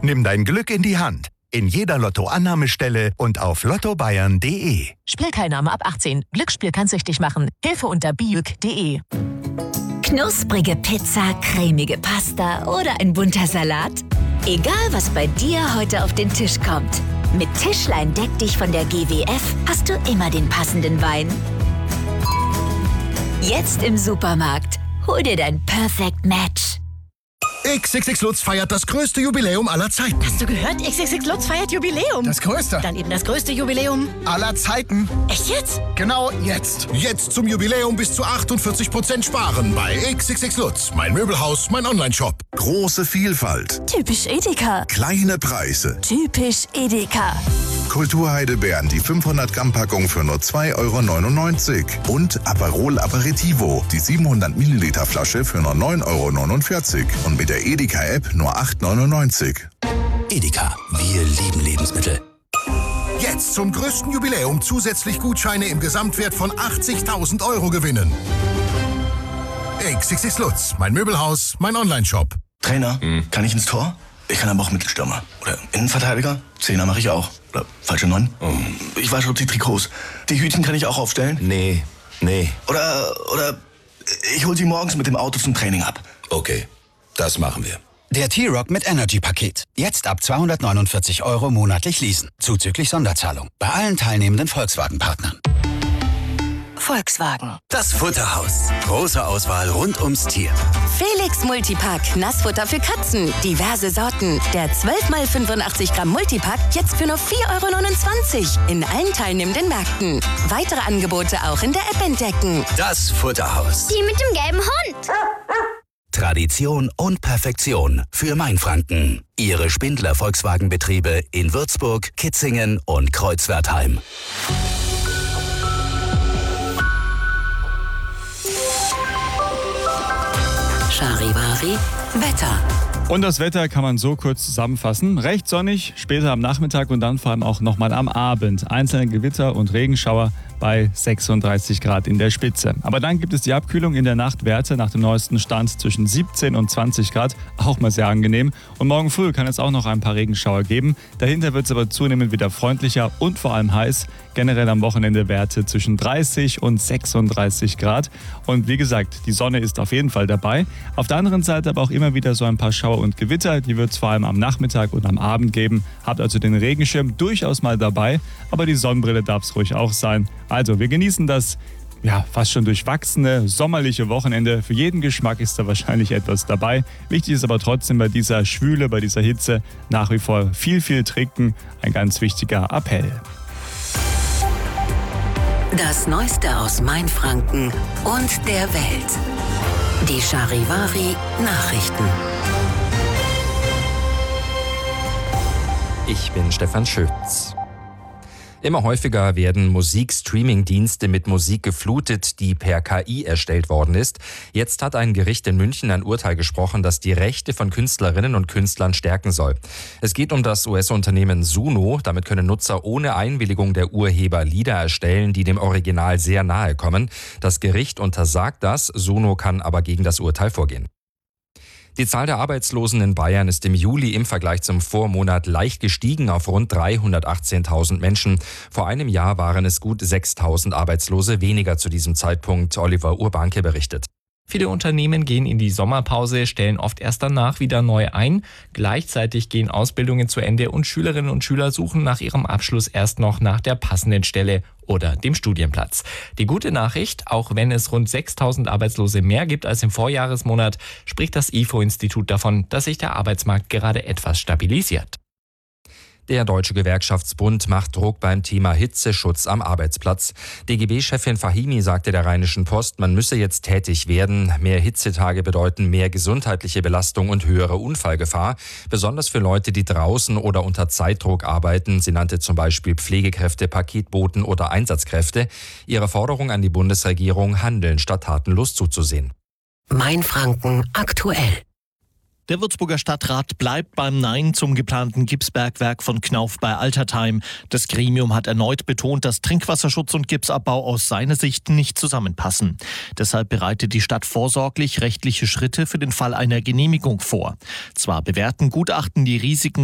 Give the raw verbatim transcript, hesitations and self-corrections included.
Nimm dein Glück in die Hand. In jeder Lottoannahmestelle und auf lotto bayern punkt de. Spielteilnahme ab achtzehn. Glücksspiel kann süchtig machen. Hilfe unter biuk punkt de. Knusprige Pizza, cremige Pasta oder ein bunter Salat? Egal, was bei dir heute auf den Tisch kommt. Mit Tischlein deck dich von der G W F hast du immer den passenden Wein. Jetzt im Supermarkt. Hol dir dein Perfect Match. X X X Lutz feiert das größte Jubiläum aller Zeiten. Hast du gehört? X X X Lutz feiert Jubiläum. Das größte. Dann eben das größte Jubiläum aller Zeiten. Echt jetzt? Genau jetzt. Jetzt zum Jubiläum bis zu achtundvierzig Prozent sparen bei X X X Lutz. Mein Möbelhaus, mein Onlineshop. Große Vielfalt. Typisch Edeka. Kleine Preise. Typisch Edeka. Kulturheidelbeeren, die fünfhundert Gramm Packung für nur zwei Euro neunundneunzig. Und Aperol Aperitivo, die siebenhundert Milliliter Flasche für nur neun Euro neunundvierzig. Und mit der Edeka-App nur acht Euro neunundneunzig. Edeka, wir lieben Lebensmittel. Jetzt zum größten Jubiläum zusätzlich Gutscheine im Gesamtwert von achtzigtausend Euro gewinnen. X X X Lutz, mein Möbelhaus, mein Onlineshop. Trainer, hm. kann ich ins Tor? Ich kann aber auch Mittelstürmer. Oder Innenverteidiger? Zehner mache ich auch. Oder falsche Neun? Oh. Ich wasche auch die Trikots. Die Hütchen kann ich auch aufstellen? Nee, nee. Oder, oder ich hol sie morgens mit dem Auto zum Training ab. Okay, das machen wir. Der T-Rock mit Energy-Paket. Jetzt ab zweihundertneunundvierzig Euro monatlich leasen. Zuzüglich Sonderzahlung. Bei allen teilnehmenden Volkswagen-Partnern. Volkswagen. Das Futterhaus. Große Auswahl rund ums Tier. Felix Multipack. Nassfutter für Katzen. Diverse Sorten. Der zwölf mal fünfundachtzig Gramm Multipack jetzt für nur vier Euro neunundzwanzig. In allen teilnehmenden Märkten. Weitere Angebote auch in der App entdecken. Das Futterhaus. Die mit dem gelben Hund. Tradition und Perfektion für Mainfranken. Ihre Spindler Volkswagenbetriebe in Würzburg, Kitzingen und Kreuzwertheim. Charivari, Wetter. Und das Wetter kann man so kurz zusammenfassen. Recht sonnig, später am Nachmittag und dann vor allem auch nochmal am Abend. Einzelne Gewitter und Regenschauer bei sechsunddreißig Grad in der Spitze. Aber dann gibt es die Abkühlung in der Nacht. Werte nach dem neuesten Stand zwischen siebzehn und zwanzig Grad. Auch mal sehr angenehm. Und morgen früh kann es auch noch ein paar Regenschauer geben. Dahinter wird es aber zunehmend wieder freundlicher und vor allem heiß. Generell am Wochenende Werte zwischen dreißig und sechsunddreißig Grad. Und wie gesagt, die Sonne ist auf jeden Fall dabei. Auf der anderen Seite aber auch immer wieder so ein paar Schauer und Gewitter. Die wird es vor allem am Nachmittag und am Abend geben. Habt also den Regenschirm durchaus mal dabei. Aber die Sonnenbrille darf es ruhig auch sein. Also, wir genießen das ja, fast schon durchwachsene, sommerliche Wochenende. Für jeden Geschmack ist da wahrscheinlich etwas dabei. Wichtig ist aber trotzdem bei dieser Schwüle, bei dieser Hitze nach wie vor viel, viel trinken. Ein ganz wichtiger Appell. Das Neueste aus Mainfranken und der Welt. Die Charivari Nachrichten. Ich bin Stefan Schütz. Immer häufiger werden Musikstreaming-Dienste mit Musik geflutet, die per K I erstellt worden ist. Jetzt hat ein Gericht in München ein Urteil gesprochen, das die Rechte von Künstlerinnen und Künstlern stärken soll. Es geht um das U S-Unternehmen Suno. Damit können Nutzer ohne Einwilligung der Urheber Lieder erstellen, die dem Original sehr nahe kommen. Das Gericht untersagt das. Suno kann aber gegen das Urteil vorgehen. Die Zahl der Arbeitslosen in Bayern ist im Juli im Vergleich zum Vormonat leicht gestiegen auf rund dreihundertachtzehntausend Menschen. Vor einem Jahr waren es gut sechstausend Arbeitslose weniger zu diesem Zeitpunkt, Oliver Urbanke berichtet. Viele Unternehmen gehen in die Sommerpause, stellen oft erst danach wieder neu ein. Gleichzeitig gehen Ausbildungen zu Ende und Schülerinnen und Schüler suchen nach ihrem Abschluss erst noch nach der passenden Stelle oder dem Studienplatz. Die gute Nachricht, auch wenn es rund sechstausend Arbeitslose mehr gibt als im Vorjahresmonat, spricht das I F O-Institut davon, dass sich der Arbeitsmarkt gerade etwas stabilisiert. Der Deutsche Gewerkschaftsbund macht Druck beim Thema Hitzeschutz am Arbeitsplatz. D G B-Chefin Fahimi sagte der Rheinischen Post, man müsse jetzt tätig werden. Mehr Hitzetage bedeuten mehr gesundheitliche Belastung und höhere Unfallgefahr. Besonders für Leute, die draußen oder unter Zeitdruck arbeiten. Sie nannte zum Beispiel Pflegekräfte, Paketboten oder Einsatzkräfte. Ihre Forderung an die Bundesregierung, handeln statt tatenlos zuzusehen. Mainfranken aktuell. Der Würzburger Stadtrat bleibt beim Nein zum geplanten Gipsbergwerk von Knauf bei Altertheim. Das Gremium hat erneut betont, dass Trinkwasserschutz und Gipsabbau aus seiner Sicht nicht zusammenpassen. Deshalb bereitet die Stadt vorsorglich rechtliche Schritte für den Fall einer Genehmigung vor. Zwar bewerten Gutachten die Risiken